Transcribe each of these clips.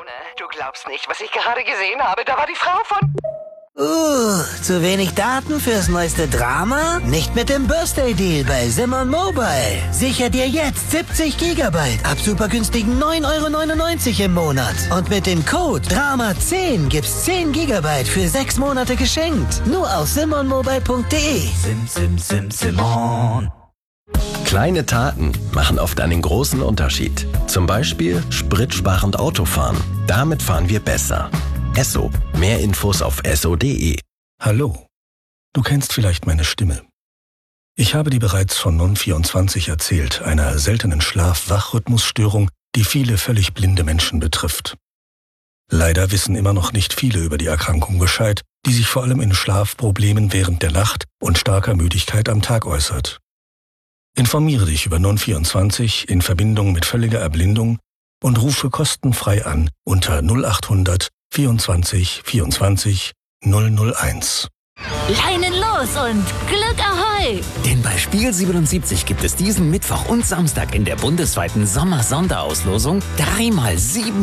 Du glaubst nicht, was ich gerade gesehen habe. Da war die Frau von... Zu wenig Daten fürs neueste Drama? Nicht mit dem Birthday-Deal bei Simon Mobile. Sicher dir jetzt 70 Gigabyte ab super günstigen 9,99 € im Monat. Und mit dem Code DRAMA10 gibt's 10 Gigabyte für 6 Monate geschenkt. Nur auf simonmobile.de. Simon. Kleine Taten machen oft einen großen Unterschied. Zum Beispiel spritsparend Autofahren. Damit fahren wir besser. Esso. Mehr Infos auf esso.de. Hallo. Du kennst vielleicht meine Stimme. Ich habe dir bereits von Non24 erzählt, einer seltenen Schlaf-Wach-Rhythmusstörung, die viele völlig blinde Menschen betrifft. Leider wissen immer noch nicht viele über die Erkrankung Bescheid, die sich vor allem in Schlafproblemen während der Nacht und starker Müdigkeit am Tag äußert. Informiere dich über Non24 in Verbindung mit völliger Erblindung und rufe kostenfrei an unter 0800 24 24 001. Leinen los und Glück Ahoi! Denn bei Spiel 77 gibt es diesen Mittwoch und Samstag in der bundesweiten Sommer-Sonderauslosung 3 mal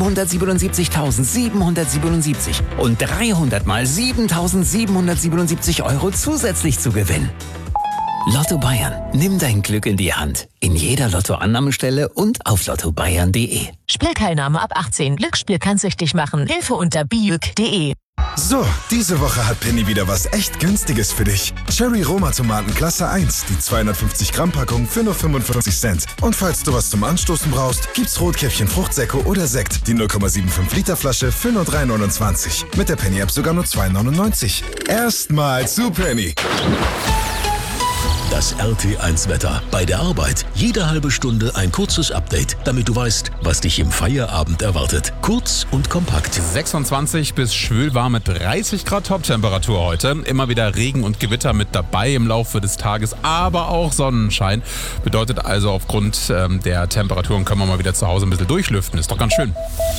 777.777 und 300 mal 7.777 € zusätzlich zu gewinnen. Lotto Bayern. Nimm dein Glück in die Hand. In jeder Lottoannahmestelle und auf lottobayern.de. Spielteilnahme ab 18. Glücksspiel kann süchtig machen. Hilfe unter biüg.de. So, diese Woche hat Penny wieder was echt Günstiges für dich. Cherry Roma Tomaten Klasse 1, die 250 Gramm Packung für nur 45 Cent. Und falls du was zum Anstoßen brauchst, gibt's Rotkäppchen Fruchtsäcke oder Sekt, die 0,75 Liter Flasche für nur 3,29. Mit der Penny App sogar nur 2,99. Erstmal zu Penny. Das RT1-Wetter. Bei der Arbeit jede halbe Stunde ein kurzes Update, damit du weißt, was dich im Feierabend erwartet. Kurz und kompakt. 26 bis schwülwarm mit 30 Grad Toptemperatur heute. Immer wieder Regen und Gewitter mit dabei im Laufe des Tages, aber auch Sonnenschein. Bedeutet also, aufgrund der Temperaturen können wir mal wieder zu Hause ein bisschen durchlüften. Ist doch ganz schön.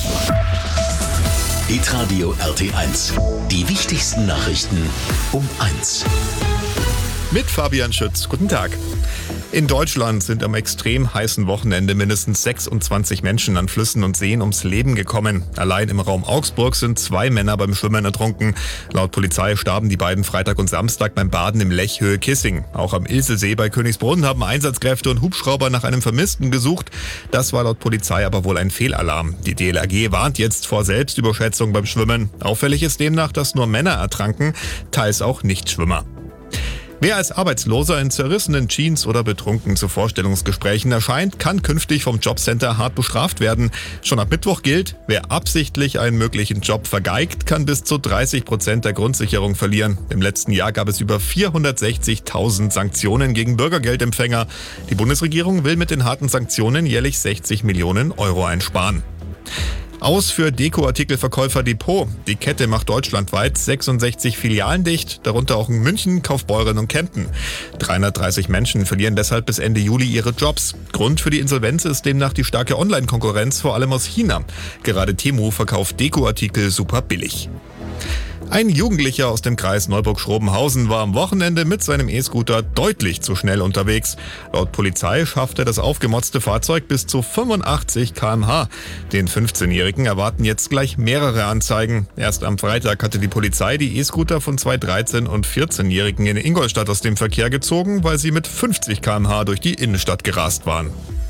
Hitradio RT1. Die wichtigsten Nachrichten um 1. Mit Fabian Schütz. Guten Tag. In Deutschland sind am extrem heißen Wochenende mindestens 26 Menschen an Flüssen und Seen ums Leben gekommen. Allein im Raum Augsburg sind 2 Männer beim Schwimmen ertrunken. Laut Polizei starben die beiden Freitag und Samstag beim Baden im Lech Höhe Kissing. Auch am Ilselsee bei Königsbrunn haben Einsatzkräfte und Hubschrauber nach einem Vermissten gesucht. Das war laut Polizei aber wohl ein Fehlalarm. Die DLRG warnt jetzt vor Selbstüberschätzung beim Schwimmen. Auffällig ist demnach, dass nur Männer ertranken, teils auch Nichtschwimmer. Wer als Arbeitsloser in zerrissenen Jeans oder betrunken zu Vorstellungsgesprächen erscheint, kann künftig vom Jobcenter hart bestraft werden. Schon ab Mittwoch gilt, wer absichtlich einen möglichen Job vergeigt, kann bis zu 30% der Grundsicherung verlieren. Im letzten Jahr gab es über 460.000 Sanktionen gegen Bürgergeldempfänger. Die Bundesregierung will mit den harten Sanktionen jährlich 60 Millionen € einsparen. Aus für Dekoartikelverkäufer Depot. Die Kette macht deutschlandweit 66 Filialen dicht, darunter auch in München, Kaufbeuren und Kempten. 330 Menschen verlieren deshalb bis Ende Juli ihre Jobs. Grund für die Insolvenz ist demnach die starke Online-Konkurrenz, vor allem aus China. Gerade Temu verkauft Dekoartikel super billig. Ein Jugendlicher aus dem Kreis Neuburg-Schrobenhausen war am Wochenende mit seinem E-Scooter deutlich zu schnell unterwegs. Laut Polizei schaffte das aufgemotzte Fahrzeug bis zu 85 km/h. Den 15-Jährigen erwarten jetzt gleich mehrere Anzeigen. Erst am Freitag hatte die Polizei die E-Scooter von 2 13- und 14-Jährigen in Ingolstadt aus dem Verkehr gezogen, weil sie mit 50 km/h durch die Innenstadt gerast waren.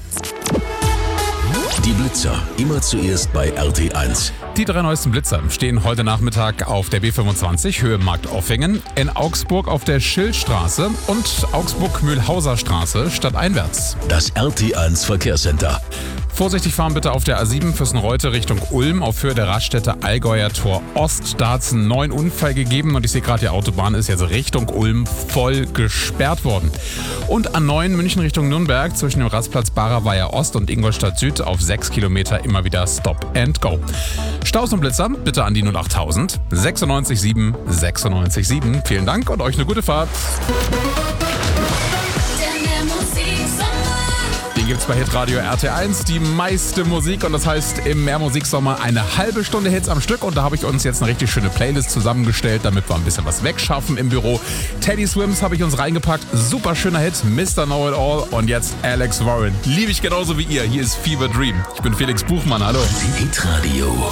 Die Blitzer, immer zuerst bei RT1. Die 3 neuesten Blitzer stehen heute Nachmittag auf der B25 Höhe Marktoffingen, in Augsburg auf der Schildstraße und Augsburg-Mühlhauser Straße stadteinwärts. Das RT1 Verkehrscenter. Vorsichtig fahren bitte auf der A7 Füssen-Reute Richtung Ulm auf Höhe der Raststätte Allgäuer Tor Ost. Da hat es einen neuen Unfall gegeben und ich sehe gerade, die Autobahn ist jetzt Richtung Ulm voll gesperrt worden. Und A9 München Richtung Nürnberg zwischen dem Rastplatz Barer Ost und Ingolstadt Süd auf 6 Kilometer immer wieder Stop and Go. Staus und Blitzer bitte an die 08000 967 967. Vielen Dank und euch eine gute Fahrt. Den gibt's bei Hitradio RT1, die meiste Musik und das heißt im Mehrmusiksommer eine halbe Stunde Hits am Stück und da habe ich uns jetzt eine richtig schöne Playlist zusammengestellt, damit wir ein bisschen was wegschaffen im Büro. Teddy Swims habe ich uns reingepackt, super schöner Hit, Mr. Know It All und jetzt Alex Warren. Liebe ich genauso wie ihr, hier ist Fever Dream. Ich bin Felix Buchmann, hallo. Hitradio.